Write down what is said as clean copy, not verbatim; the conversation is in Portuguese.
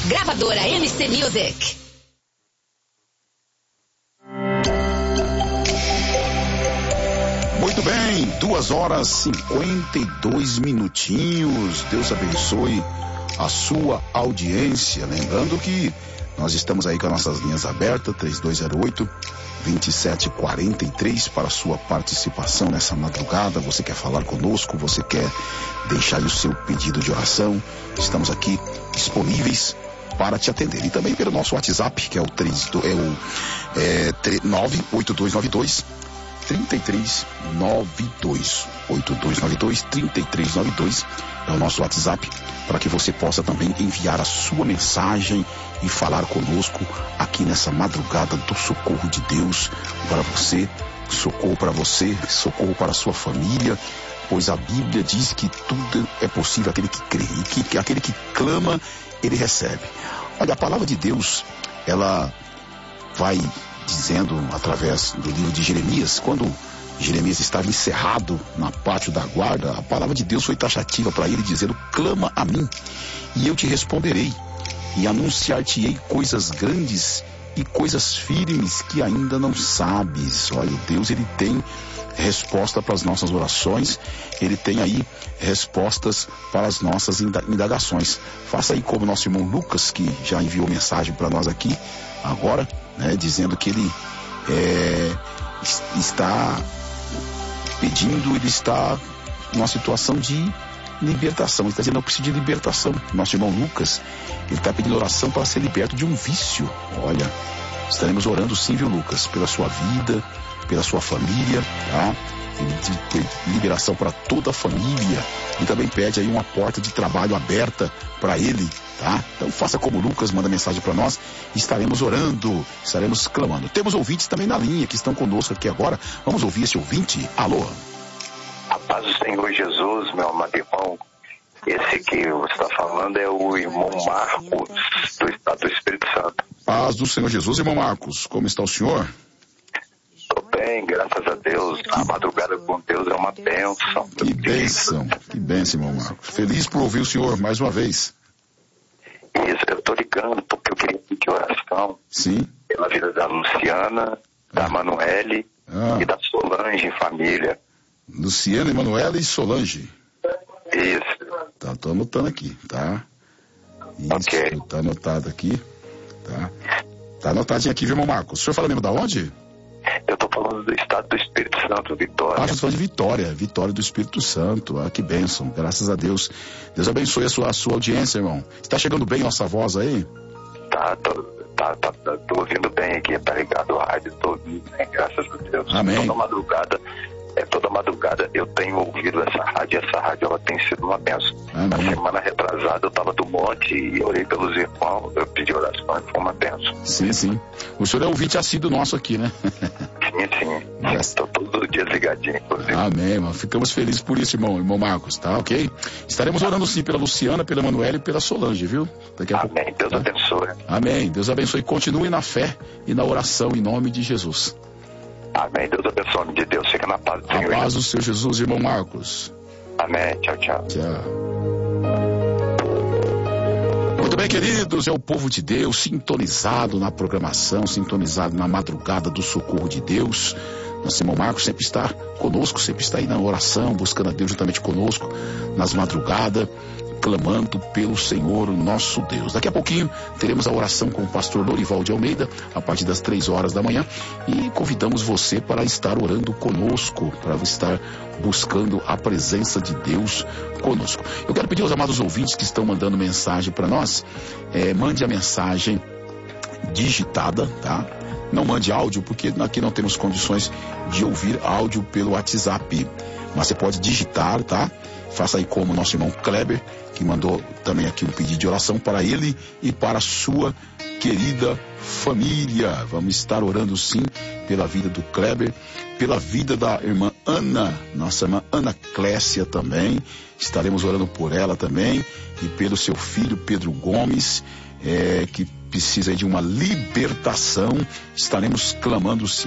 Gravadora MC Music. Muito bem, 2h52 minutinhos. Deus abençoe a sua audiência. Lembrando que nós estamos aí com as nossas linhas abertas, 3208-2743, para a sua participação nessa madrugada. Você quer falar conosco, você quer deixar o seu pedido de oração, estamos aqui disponíveis para te atender. E também pelo nosso WhatsApp, que é o 98292 3392, 8292-3392 é o nosso WhatsApp, para que você possa também enviar a sua mensagem e falar conosco aqui nessa madrugada do socorro de Deus para você, socorro para você, socorro para a sua família, pois a Bíblia diz que tudo é possível aquele que crê, e que aquele que clama, ele recebe. Olha, a palavra de Deus, ela vai dizendo através do livro de Jeremias, quando Jeremias estava encerrado na pátio da guarda, a palavra de Deus foi taxativa para ele, dizendo: clama a mim e eu te responderei e anunciar-te-ei coisas grandes e coisas firmes que ainda não sabes. Olha, Deus, ele tem resposta para as nossas orações, ele tem aí respostas para as nossas indagações. Faça aí como nosso irmão Lucas, que já enviou mensagem para nós aqui agora, né, dizendo que ele está pedindo, ele está numa situação de libertação. Ele está dizendo: eu preciso de libertação. Nosso irmão Lucas, ele está pedindo oração para ser liberto de um vício. Olha, estaremos orando sim, viu, Lucas, pela sua vida, pela sua família, tá? Ele liberação para toda a família, e também pede aí uma porta de trabalho aberta para ele, tá? Então faça como Lucas, manda mensagem para nós, estaremos orando, estaremos clamando. Temos ouvintes também na linha que estão conosco aqui agora. Vamos ouvir esse ouvinte. Alô? A paz do Senhor Jesus, meu amado irmão. Esse que você está falando é o irmão Marcos, do Estado do Espírito Santo. Paz do Senhor Jesus, irmão Marcos. Como está o senhor? Estou bem, graças a Deus. A madrugada com Deus é uma bênção. Que bênção, irmão Marcos. Feliz por ouvir o senhor mais uma vez. Isso, eu estou ligando porque eu queria pedir oração. Sim. Pela vida da Luciana, da Manuele e da Solange em família. Luciana, Emanuela e Solange. Isso. Tá, tô anotando aqui, tá? Isso, ok. Tá anotado aqui, tá? Tá anotadinho aqui, viu, irmão Marcos? O senhor fala mesmo da onde? Eu tô falando do Estado do Espírito Santo, Vitória. Ah, você falando de Vitória do Espírito Santo. Ah, que bênção, graças a Deus. Deus abençoe a sua audiência, irmão. Está chegando bem nossa voz aí? Tô ouvindo bem aqui, tá ligado o rádio, tô ouvindo bem, graças a Deus. Amém. Toda madrugada eu tenho ouvido essa rádio ela tem sido uma bênção. Amém. Na semana retrasada eu tava do monte e orei pelos irmãos, eu pedi oração e foi uma bênção. Sim. O senhor é ouvinte assíduo nosso aqui, né? Sim. Estou todos os dias ligadinho, inclusive. Amém, irmão. Ficamos felizes por isso, irmão Marcos, tá ok? Estaremos orando sim pela Luciana, pela Manuela e pela Solange, viu? Daqui a pouco. Amém, Deus abençoe. Amém, Deus abençoe. Continue na fé e na oração em nome de Jesus. Amém, Deus abençoe, nome de Deus, fica na paz do Senhor. A paz do Senhor Jesus, irmão Marcos. Amém, tchau. Tchau. Muito bem, queridos, é o povo de Deus sintonizado na programação, sintonizado na madrugada do socorro de Deus. Nosso irmão Marcos sempre está conosco, sempre está aí na oração, buscando a Deus juntamente conosco, nas madrugadas, clamando pelo Senhor, nosso Deus. Daqui a pouquinho teremos a oração com o pastor Lorival de Almeida, a partir das 3h da manhã, e convidamos você para estar orando conosco, para estar buscando a presença de Deus conosco. Eu quero pedir aos amados ouvintes que estão mandando mensagem para nós, mande a mensagem digitada, tá? Não mande áudio, porque aqui não temos condições de ouvir áudio pelo WhatsApp. Mas você pode digitar, tá? Faça aí como o nosso irmão Kleber, que mandou também aqui um pedido de oração para ele e para a sua querida família. Vamos estar orando sim pela vida do Kleber, pela vida da irmã Ana, nossa irmã Ana Clécia também. Estaremos orando por ela também e pelo seu filho Pedro Gomes, que precisa de uma libertação. Estaremos clamando sim